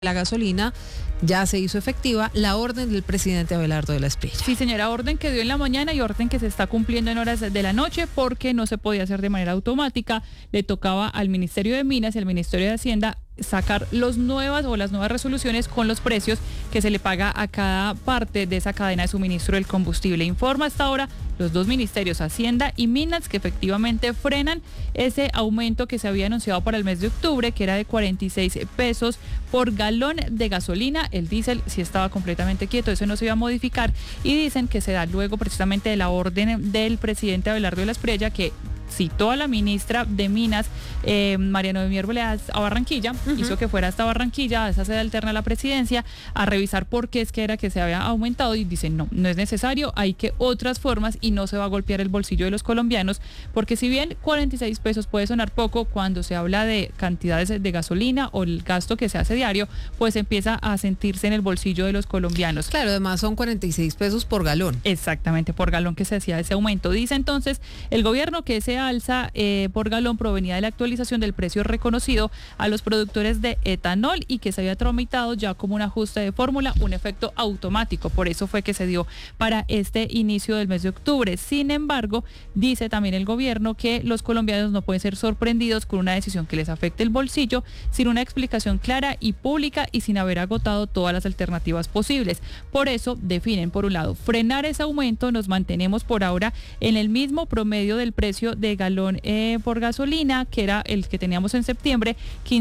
la gasolina, ya se hizo efectiva la orden del presidente Abelardo de la Espriella. Sí, señora, orden que dio en la mañana y orden que se está cumpliendo en horas de la noche porque no se podía hacer de manera automática. Le tocaba al Ministerio de Minas y al Ministerio de Hacienda sacar las nuevas resoluciones con los precios que se le paga a cada parte de esa cadena de suministro del combustible. Informa hasta ahora los dos ministerios, Hacienda y Minas, que efectivamente frenan ese aumento que se había anunciado para el mes de octubre, que era de 46 pesos por galón de gasolina. El diésel sí estaba completamente quieto, eso no se iba a modificar, y dicen que se da luego precisamente de la orden del presidente Abelardo de la Espriella, que citó a la ministra de Minas, María Noemí Arbeláez, a Barranquilla, hizo que fuera hasta Barranquilla, a esa sede alterna a la presidencia, a revisar por qué es que era que se había aumentado, y dicen no es necesario, hay que otras formas y no se va a golpear el bolsillo de los colombianos, porque si bien 46 pesos puede sonar poco, cuando se habla de cantidades de gasolina o el gasto que se hace diario, pues empieza a sentirse en el bolsillo de los colombianos. Claro, además son 46 pesos por galón. Exactamente, por galón que se hacía ese aumento. Dice entonces el gobierno que ese alza por galón provenía de la actualización del precio reconocido a los productores de etanol y que se había tramitado ya como un ajuste de fórmula, un efecto automático. Por eso fue que se dio para este inicio del mes de octubre. Sin embargo, dice también el gobierno que los colombianos no pueden ser sorprendidos con una decisión que les afecte el bolsillo sin una explicación clara y pública y sin haber agotado todas las alternativas posibles. Por eso definen, por un lado, frenar ese aumento. Nos mantenemos por ahora en el mismo promedio del precio de galón por gasolina, que era el que teníamos en septiembre,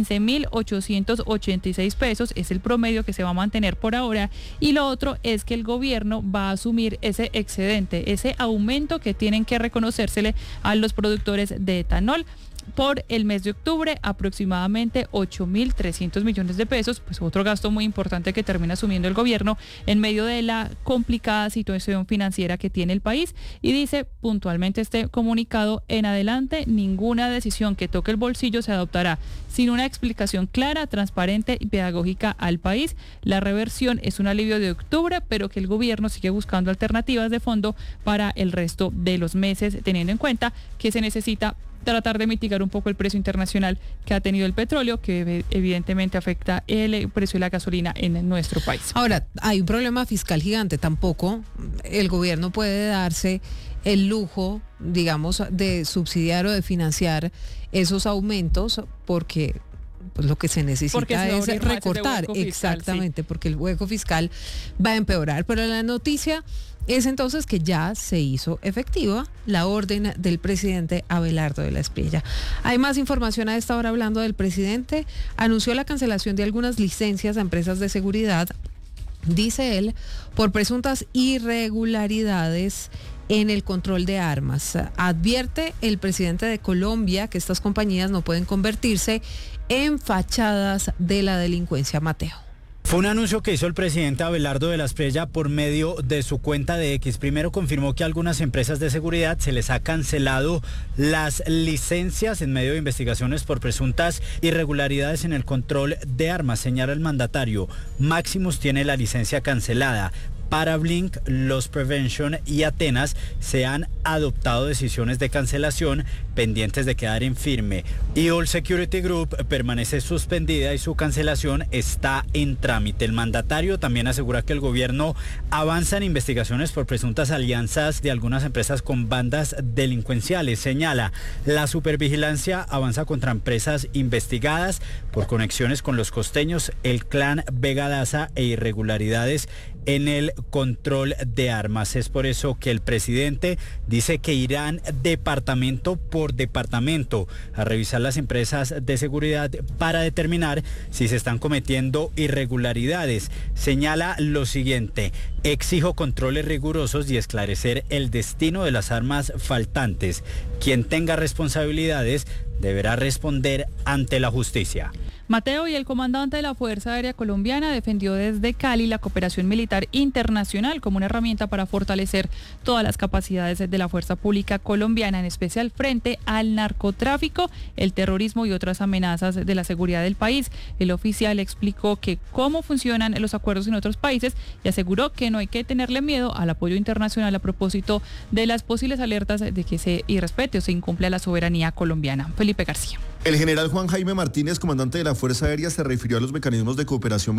15.886 pesos, es el promedio que se va a mantener por ahora. Y lo otro es que el gobierno va a asumir ese excedente, ese aumento que tienen que reconocérsele a los productores de etanol por el mes de octubre, aproximadamente 8.300 millones de pesos, pues otro gasto muy importante que termina asumiendo el gobierno en medio de la complicada situación financiera que tiene el país. Y dice puntualmente este comunicado: en adelante ninguna decisión que toque el bolsillo se adoptará sin una explicación clara, transparente y pedagógica al país. La reversión es un alivio de octubre, pero que el gobierno sigue buscando alternativas de fondo para el resto de los meses, teniendo en cuenta que se necesita tratar de mitigar un poco el precio internacional que ha tenido el petróleo, que evidentemente afecta el precio de la gasolina en nuestro país. Ahora, hay un problema fiscal gigante. Tampoco el gobierno puede darse el lujo, digamos, de subsidiar o de financiar esos aumentos, porque pues lo que se necesita es recortar. Exactamente, sí. Porque el hueco fiscal va a empeorar. Pero la noticia es entonces que ya se hizo efectiva la orden del presidente Abelardo de la Espriella. Hay más información a esta hora. Hablando del presidente, anunció la cancelación de algunas licencias a empresas de seguridad, dice él, por presuntas irregularidades en el control de armas. Advierte el presidente de Colombia que estas compañías no pueden convertirse en fachadas de la delincuencia. Mateo. Fue un anuncio que hizo el presidente Abelardo de la Espriella por medio de su cuenta de X. Primero confirmó que a algunas empresas de seguridad se les ha cancelado las licencias en medio de investigaciones por presuntas irregularidades en el control de armas. Señala el mandatario: Maximus tiene la licencia cancelada. Para Blink, Loss Prevention y Atenas se han adoptado decisiones de cancelación pendientes de quedar en firme. Y All Security Group permanece suspendida y su cancelación está en trámite. El mandatario también asegura que el gobierno avanza en investigaciones por presuntas alianzas de algunas empresas con bandas delincuenciales. Señala: la supervigilancia avanza contra empresas investigadas por conexiones con los costeños, el clan Vega Daza e irregularidades en el control de armas. Es por eso que el presidente dice que irán departamento por departamento a revisar las empresas de seguridad para determinar si se están cometiendo irregularidades. Señala lo siguiente: exijo controles rigurosos y esclarecer el destino de las armas faltantes. Quien tenga responsabilidades deberá responder ante la justicia. Mateo, y el comandante de la Fuerza Aérea Colombiana defendió desde Cali la cooperación militar internacional como una herramienta para fortalecer todas las capacidades de la fuerza pública colombiana, en especial frente al narcotráfico, el terrorismo y otras amenazas de la seguridad del país. El oficial explicó que cómo funcionan los acuerdos en otros países y aseguró que no hay que tenerle miedo al apoyo internacional a propósito de las posibles alertas de que se irrespete o se incumple la soberanía colombiana. Felipe García. El general Juan Jaime Martínez, comandante de la Fuerza Aérea, se refirió a los mecanismos de cooperación